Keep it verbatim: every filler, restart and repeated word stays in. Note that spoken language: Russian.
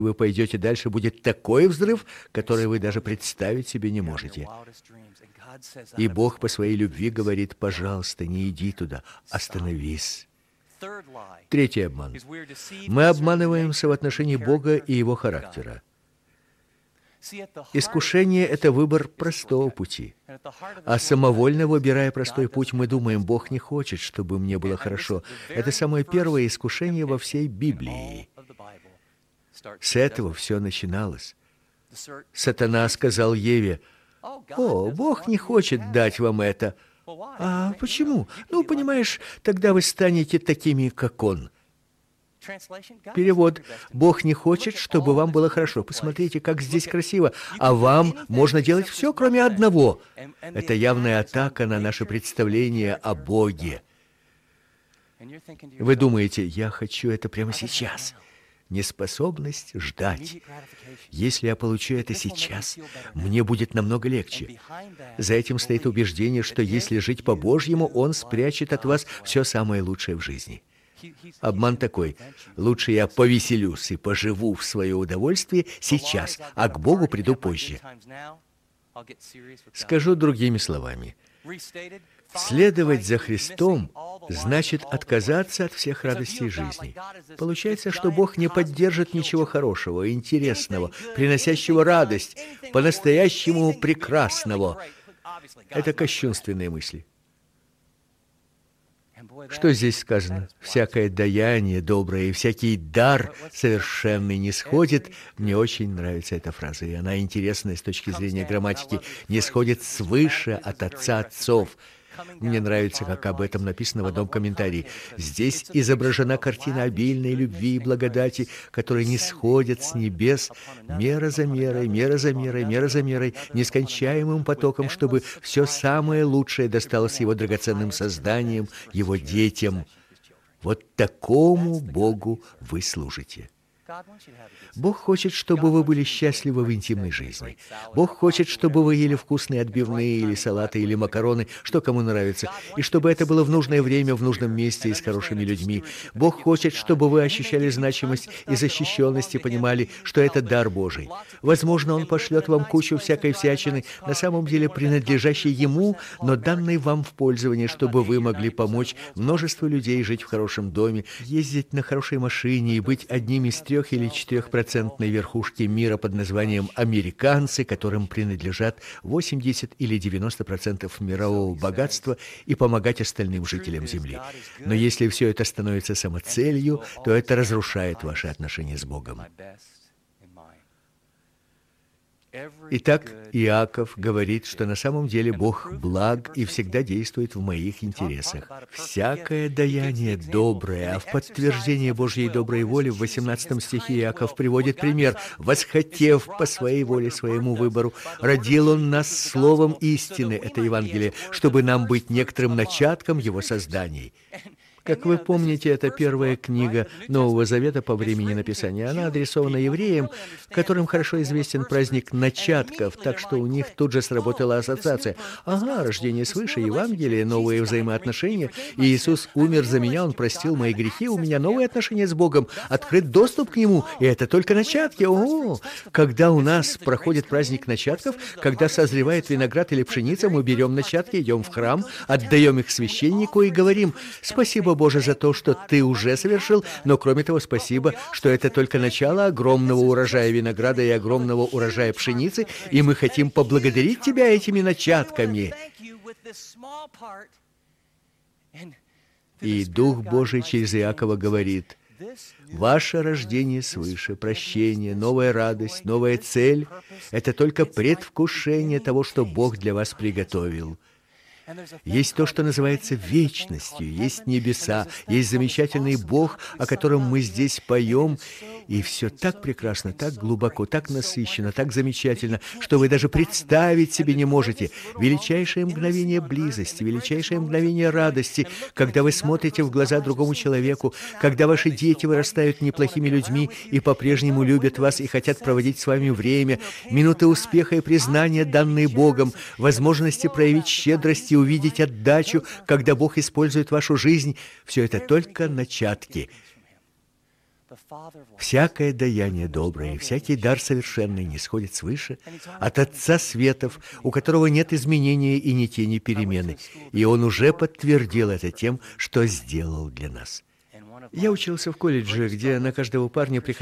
вы пойдете дальше, будет такой взрыв, который вы даже представить себе не можете. И Бог по своей любви говорит: пожалуйста, не иди туда, остановись. Третий обман. Мы обманываемся в отношении Бога и Его характера. Искушение — это выбор простого пути. А самовольно выбирая простой путь, мы думаем: Бог не хочет, чтобы мне было хорошо. Это самое первое искушение во всей Библии. С этого все начиналось. Сатана сказал Еве: «О, Бог не хочет дать вам это». «А почему?» «Ну, понимаешь, тогда вы станете такими, как Он». Перевод: Бог не хочет, чтобы вам было хорошо. Посмотрите, как здесь красиво. А вам можно делать все, кроме одного. Это явная атака на наше представление о Боге. Вы думаете: я хочу это прямо сейчас. Неспособность ждать. Если я получу это сейчас, мне будет намного легче. За этим стоит убеждение, что если жить по-божьему, Он спрячет от вас все самое лучшее в жизни. Обман такой: лучше я повеселюсь и поживу в свое удовольствие сейчас, а к Богу приду позже. Скажу другими словами. Следовать за Христом значит отказаться от всех радостей жизни. Получается, что Бог не поддержит ничего хорошего, интересного, приносящего радость, по-настоящему прекрасного. Это кощунственные мысли. Что здесь сказано? Всякое даяние доброе и всякий дар совершенный не сходит. Мне очень нравится эта фраза, и она интересная с точки зрения грамматики. Не сходит свыше от Отца отцов. Мне нравится, как об этом написано в одном комментарии. Здесь изображена картина обильной любви и благодати, которые не сходят с небес мера за мерой, мера за мерой, мера за мерой, нескончаемым потоком, чтобы все самое лучшее досталось Его драгоценным созданиям, Его детям. Вот такому Богу вы служите. Бог хочет, чтобы вы были счастливы в интимной жизни. Бог хочет, чтобы вы ели вкусные отбивные или салаты, или макароны, что кому нравится, и чтобы это было в нужное время, в нужном месте и с хорошими людьми. Бог хочет, чтобы вы ощущали значимость и защищенность и понимали, что это дар Божий. Возможно, Он пошлет вам кучу всякой всячины, на самом деле принадлежащей Ему, но данной вам в пользование, чтобы вы могли помочь множеству людей жить в хорошем доме, ездить на хорошей машине и быть одним из трех или четырехпроцентной верхушки мира под названием американцы, которым принадлежат восемьдесят или девяносто процентов мирового богатства, и помогать остальным жителям Земли. Но если все это становится самоцелью, то это разрушает ваши отношения с Богом. Итак, Иаков говорит, что на самом деле Бог благ и всегда действует в моих интересах. Всякое даяние доброе, а в подтверждение Божьей доброй воли в восемнадцатом стихе Иаков приводит пример: «Восхотев по своей воле своему выбору, родил Он нас словом истины», это Евангелие, чтобы нам быть некоторым начатком Его созданий. Как вы помните, это первая книга Нового Завета по времени написания. Она адресована евреям, которым хорошо известен праздник начатков, так что у них тут же сработала ассоциация. Ага, рождение свыше, Евангелие, новые взаимоотношения. И Иисус умер за меня, Он простил мои грехи, у меня новые отношения с Богом, открыт доступ к Нему, и это только начатки. О, когда у нас проходит праздник начатков, когда созревает виноград или пшеница, мы берем начатки, идем в храм, отдаем их священнику и говорим: «Спасибо, Боже, за то, что Ты уже совершил, но кроме того, спасибо, что это только начало огромного урожая винограда и огромного урожая пшеницы, и мы хотим поблагодарить Тебя этими начатками». И Дух Божий через Иакова говорит: «Ваше рождение свыше, прощение, новая радость, новая цель — это только предвкушение того, что Бог для вас приготовил». Есть то, что называется вечностью, есть небеса, есть замечательный Бог, о котором мы здесь поем, и все так прекрасно, так глубоко, так насыщенно, так замечательно, что вы даже представить себе не можете. Величайшее мгновение близости, величайшее мгновение радости, когда вы смотрите в глаза другому человеку, когда ваши дети вырастают неплохими людьми и по-прежнему любят вас и хотят проводить с вами время, минуты успеха и признания, данные Богом, возможности проявить щедрость и увидеть отдачу, когда Бог использует вашу жизнь, все это только начатки. Всякое даяние доброе и всякий дар совершенный не сходит свыше от Отца Светов, у которого нет изменения и ни тени перемены, и Он уже подтвердил это тем, что сделал для нас. Я учился в колледже, где на каждого парня приходилось